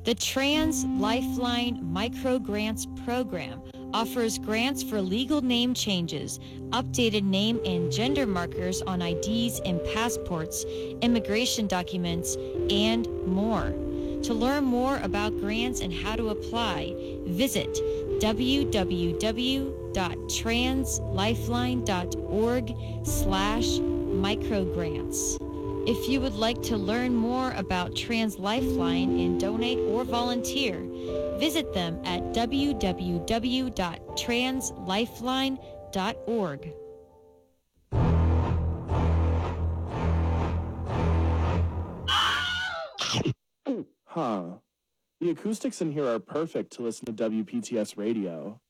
The Trans Lifeline Micro Grants Program offers grants for legal name changes, updated name and gender markers on IDs and passports, immigration documents, and more. To learn more about grants and how to apply, visit www.translifeline.org/microgrants. If you would like to learn more about Trans Lifeline and donate or volunteer, visit them at www.translifeline.org. Huh. The acoustics in here are perfect to listen to WPTS radio.